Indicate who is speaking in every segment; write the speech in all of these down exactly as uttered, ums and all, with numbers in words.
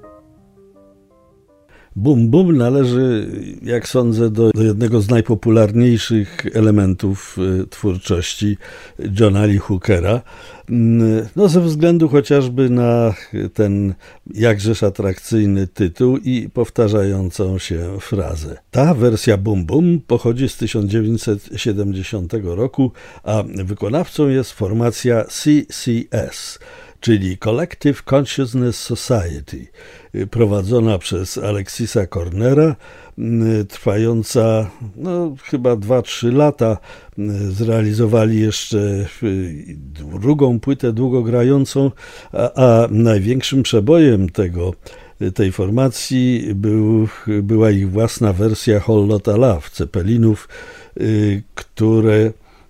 Speaker 1: Boom Boom należy, jak sądzę, do, do jednego z najpopularniejszych elementów y, twórczości Johna Lee Hookera. No, ze względu chociażby na ten jakżeż atrakcyjny tytuł i powtarzającą się frazę. Ta wersja Boom Boom pochodzi z tysiąc dziewięćset siedemdziesiątego roku, a wykonawcą jest formacja C C S, czyli Collective Consciousness Society, prowadzona przez Alexisa Cornera, trwająca no, chyba dwa trzy lata. Zrealizowali jeszcze drugą płytę długogrającą, a, a największym przebojem tego, tej formacji był, była ich własna wersja Whole Lotta Love Ceppelinów, które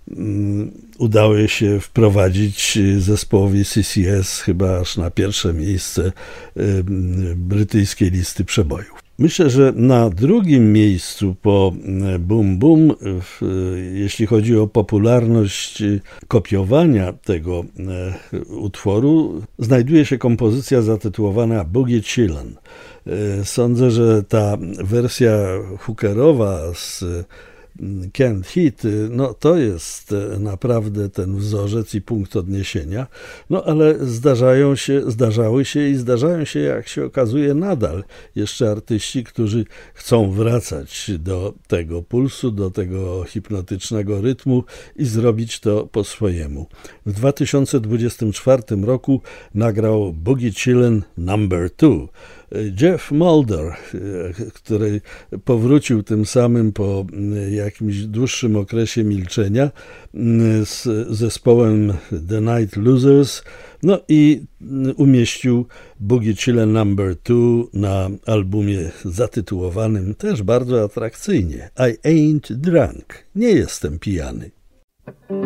Speaker 1: udało się wprowadzić zespołowi C C S chyba aż na pierwsze miejsce brytyjskiej listy przebojów. Myślę, że na drugim miejscu po Boom Boom, jeśli chodzi o popularność kopiowania tego utworu, znajduje się kompozycja zatytułowana Boogie Chillin'. Sądzę, że ta wersja hookerowa z Can't Hit, no to jest naprawdę ten wzorzec i punkt odniesienia, no ale zdarzają się, zdarzały się i zdarzają się, jak się okazuje, nadal jeszcze artyści, którzy chcą wracać do tego pulsu, do tego hipnotycznego rytmu i zrobić to po swojemu. W dwa tysiące dwudziestym czwartym roku nagrał Boogie Chillin' number two. Jeff Mulder, który powrócił tym samym po jakimś dłuższym okresie milczenia z zespołem The Night Losers, no i umieścił Boogie Chillin' number two na albumie zatytułowanym też bardzo atrakcyjnie I Ain't Drunk, nie jestem pijany.